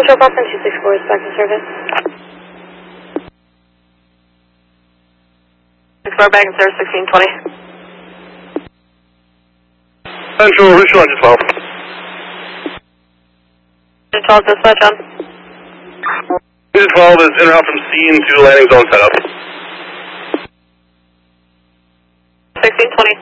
Central Boston 264 is back in service. 64 back in service, 1620. Central, reach on 12. 12, dispatch on. 12 is en route from scene to landing zone setup. 1620.